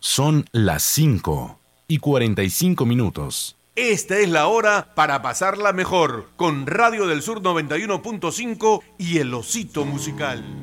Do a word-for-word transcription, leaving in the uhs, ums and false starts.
Son las cinco y cuarenta y cinco minutos. Esta es la hora para pasarla mejor con Radio del Sur noventa y uno punto cinco y El Osito Musical.